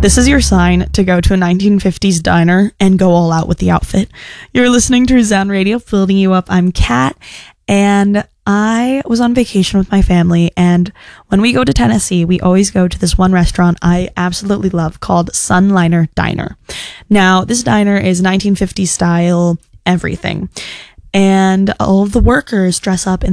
This is your sign to go to a 1950s diner and go all out with the outfit. You're listening to Zen Radio, building you up. I'm Kat, and I was on vacation with my family, and when we go to Tennessee, we always go to this one restaurant I absolutely love called Sunliner Diner. Now, this diner is 1950s style everything, and all of the workers dress up in